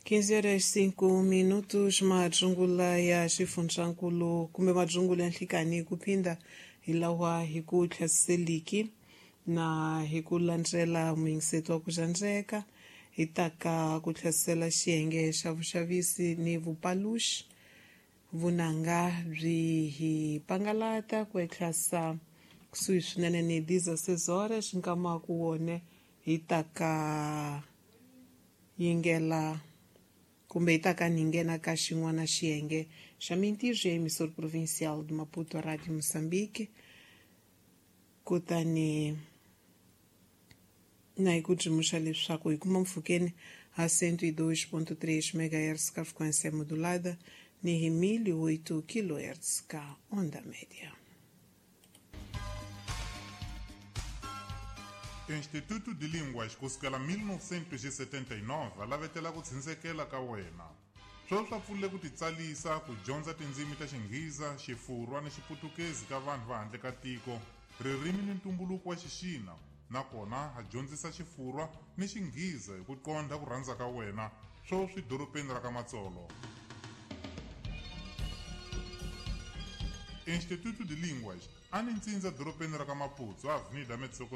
15 horas 5 minutos, majungula ya xifundzhankulu kumbe majungula ya nhlikani kuphinda hi lawa hi ku tlhasiseliki na hi ku landzela muingiseto wa ku xandzeka hi taka ku tlhasisela xiyenge xa vuxavisi ni vupaluxi vunanga byi hi pangalata ku etlhasa kusuhi swinene ni 16 horas nkama ku wone hi taka yingela kumbe hi taka ni nghena ka xin'wana xiyenge xa mintirho ya emissora provincial de Maputo Radio Moçambique kutani na hi ku tsundzuxa leswaku hi kuma mpfhukeni ha 102.3 MHz ka frequência modulada ni hi 1008 kHz ka onda média. Instituto de Línguas kusukela 1979 lavetela ku tshindzeleka ka wena. Swa pfule ku titsalisa ku dyondza tindzimi ta Xingheza, Xifurwa ni Xiputukezi ka vanhu va handle ka tiko, ririmi ni ntumbuluko wa Xixina, nakona ha dyondzisa Xifurwa ni Xingheza hi ku qondha ku rhandza ka wena swi dorobeni ra ka Matsolo. Instituto de Línguas a ni ntsindza dorobeni ra ka Maputo, Avenida Metsoko